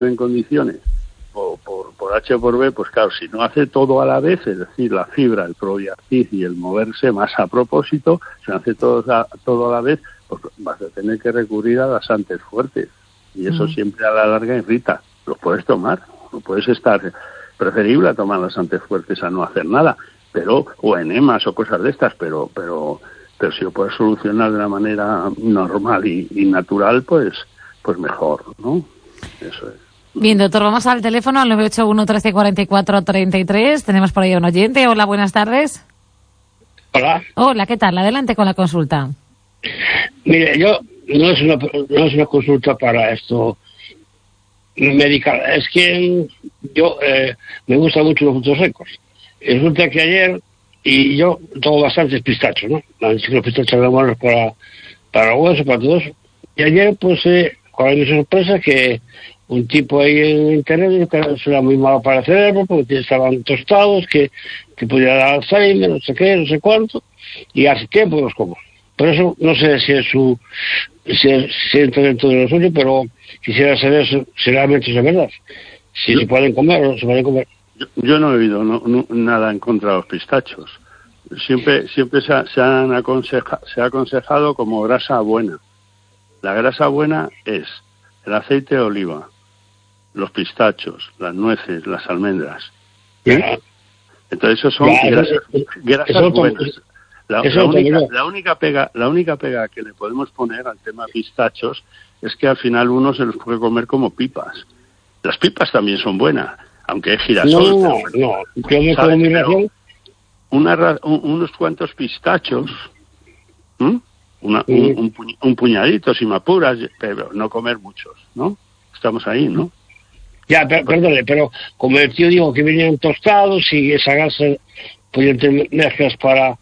en condiciones por H o por B, pues claro, si no hace todo a la vez, es decir, la fibra, el probiacid y el moverse más a propósito, si no hace todo a la vez, pues vas a tener que recurrir a laxantes fuertes. Y eso siempre a la larga irrita. Los puedes tomar, no puedes estar preferible a tomar laxantes fuertes a no hacer nada, pero o enemas o cosas de estas, pero si lo puedes solucionar de una manera normal y natural, pues mejor, ¿no? Eso es. Bien, doctor, vamos al teléfono al 981 13 44 33. Tenemos por ahí un oyente. Hola, buenas tardes. Hola. Hola, ¿qué tal? Adelante con la consulta. Mire, yo no es una consulta para esto medical. Es que yo me gustan mucho los frutos secos. Resulta que ayer, y yo tomo bastantes pistachos, ¿no? Los pistachos son buenos para el hueso, para todo eso. Y ayer, pues, con mi sorpresa que un tipo ahí en internet dijo que eso era muy malo para el cerebro porque estaban tostados, que podía dar Alzheimer, no sé qué, no sé cuánto, y hace tiempo los como. Por eso no sé si entra dentro de lo suyo, pero quisiera saber si realmente es verdad. Si se pueden comer o no se pueden comer. Yo no he oído nada en contra de los pistachos. Siempre se ha aconsejado como grasa buena. La grasa buena es el aceite de oliva, los pistachos, las nueces, las almendras. Entonces eso son grasas buenas. La única pega que le podemos poner al tema pistachos es que al final uno se los puede comer como pipas. Las pipas también son buenas, aunque es girasol. Unos cuantos pistachos, un puñadito si me apuras, pero no comer muchos, ¿no? Estamos ahí, ¿no? Ya, perdone, pero como el tío dijo que venían tostados y esa grasa podían tener mezclas para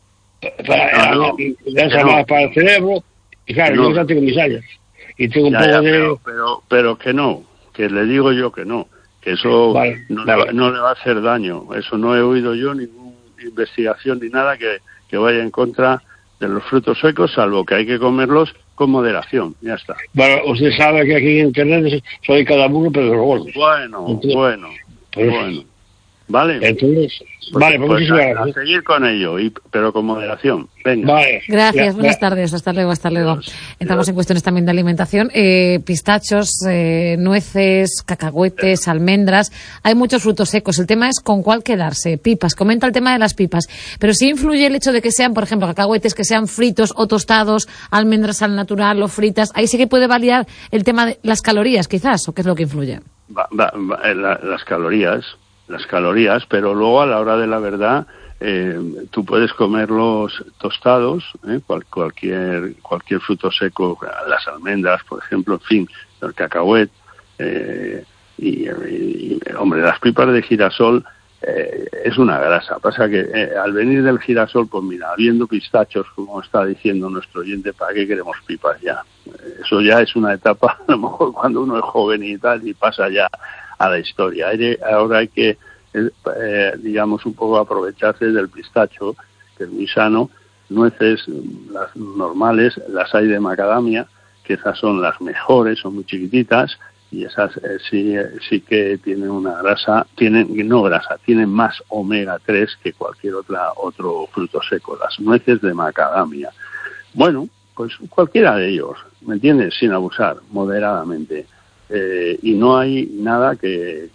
el cerebro, y claro, yo ya tengo mis años y tengo un poco de... Pero que no, que le digo yo que no, que eso no le va a hacer daño. Eso no he oído yo ninguna investigación ni nada que vaya en contra de los frutos secos, salvo que hay que comerlos con moderación, ya está. Bueno, usted sabe que aquí en internet soy cada uno, pero de los gordos. Bueno. Vale. Entonces, pues muchísimas gracias. A seguir con ello, pero con moderación. Venga. Vale. Gracias, buenas tardes. Hasta luego. Entramos en cuestiones también de alimentación. Pistachos, nueces, cacahuetes, almendras. Hay muchos frutos secos. El tema es con cuál quedarse. Pipas. Comenta el tema de las pipas. Pero sí influye el hecho de que sean, por ejemplo, cacahuetes que sean fritos o tostados, almendras al natural o fritas. Ahí sí que puede variar el tema de las calorías, quizás, o qué es lo que influye. Las calorías, pero luego a la hora de la verdad tú puedes comerlos tostados, cualquier fruto seco, las almendras, por ejemplo, en fin, el cacahuete, hombre, las pipas de girasol es una grasa. Pasa que al venir del girasol, pues mira, habiendo pistachos, como está diciendo nuestro oyente, ¿para qué queremos pipas ya? Eso ya es una etapa, a lo mejor cuando uno es joven y tal, y pasa ya a la historia. Ahora hay que, digamos, un poco aprovecharse del pistacho, que es muy sano. Nueces, las normales, las hay de macadamia, que esas son las mejores, son muy chiquititas, y esas sí que tienen una grasa, tienen más omega 3 que cualquier otro fruto seco. Las nueces de macadamia. Bueno, pues cualquiera de ellos, ¿me entiendes? Sin abusar, moderadamente. Y no hay nada que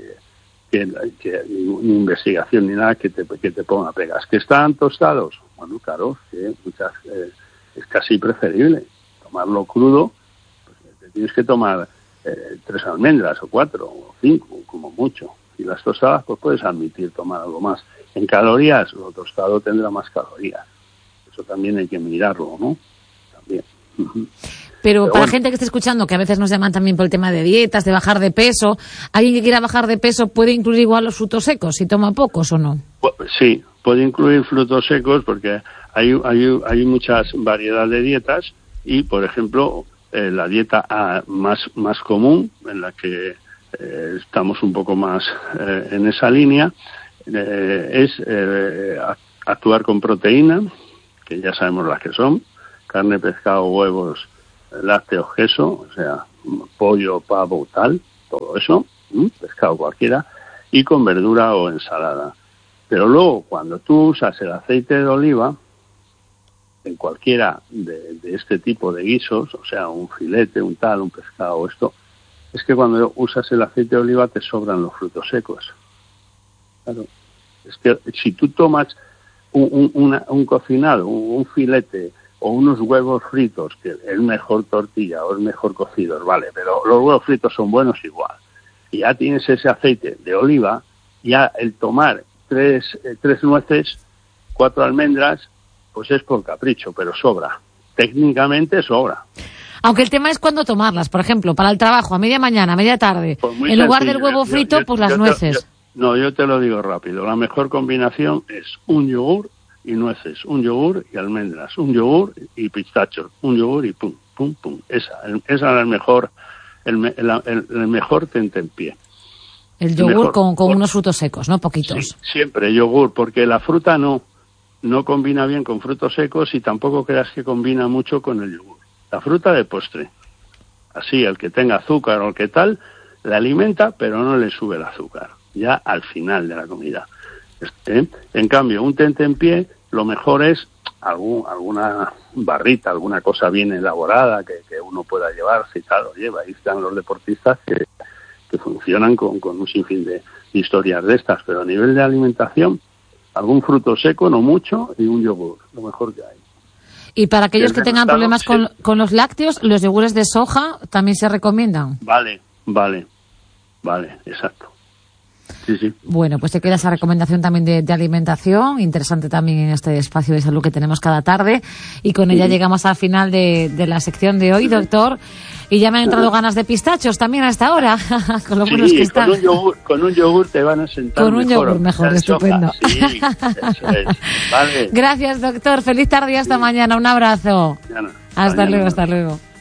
ni investigación ni nada que te ponga pegas. ¿Que están tostados? Bueno, claro, que es casi preferible tomarlo crudo. Pues te tienes que tomar 3 almendras o 4 o 5 como mucho. Y las tostadas, pues puedes admitir tomar algo más. En calorías, lo tostado tendrá más calorías. Eso también hay que mirarlo, ¿no? También. Pero para la gente que esté escuchando, que a veces nos llaman también por el tema de dietas, de bajar de peso, ¿alguien que quiera bajar de peso puede incluir igual los frutos secos si toma pocos o no? Sí, puede incluir frutos secos porque hay muchas variedades de dietas y, por ejemplo, la dieta más común, en la que estamos un poco más en esa línea, es actuar con proteína, que ya sabemos las que son, carne, pescado, huevos, lácteos, queso, o sea, pollo, pavo, tal, todo eso, pescado cualquiera, y con verdura o ensalada. Pero luego, cuando tú usas el aceite de oliva, en cualquiera de este tipo de guisos, o sea, un filete, un tal, un pescado o esto, es que cuando usas el aceite de oliva te sobran los frutos secos. Claro. Es que si tú tomas un cocinado, un filete o unos huevos fritos, que es mejor tortilla o es mejor cocidos, vale, pero los huevos fritos son buenos igual. Y ya tienes ese aceite de oliva, ya el tomar tres nueces, 4 almendras, pues es por capricho, pero sobra. Técnicamente sobra. Aunque el tema es cuándo tomarlas. Por ejemplo, para el trabajo, a media mañana, a media tarde, pues en lugar sencillo, del huevo frito, pues las nueces. Yo te lo digo rápido. La mejor combinación es un yogur y nueces, un yogur y almendras, un yogur y pistachos, un yogur y pum, pum, pum. Esa es el mejor tentempié. El yogur con unos frutos secos, ¿no? Poquitos. Sí, siempre yogur, porque la fruta no combina bien con frutos secos y tampoco creas que combina mucho con el yogur. La fruta de postre, así, el que tenga azúcar o el que tal, la alimenta, pero no le sube el azúcar, ya al final de la comida. En cambio, un tentempié, lo mejor es alguna barrita, alguna cosa bien elaborada que uno pueda llevarse y tal, lo lleva. Ahí están los deportistas que funcionan con un sinfín de historias de estas, pero a nivel de alimentación, algún fruto seco, no mucho, y un yogur, lo mejor que hay. Y para aquellos que tengan problemas con los lácteos, los yogures de soja también se recomiendan. Vale, exacto. Sí. Bueno, pues te queda esa recomendación también de alimentación, interesante también en este espacio de salud que tenemos cada tarde, y con ella llegamos al final de la sección de hoy, doctor, y ya me han entrado ganas de pistachos también a esta hora, con lo buenos que están. Con un yogur te van a sentar con un yogur mejor, estupendo. Sí, eso es. Vale. Gracias, doctor, feliz tarde y hasta mañana, un abrazo. Mañana. Hasta luego.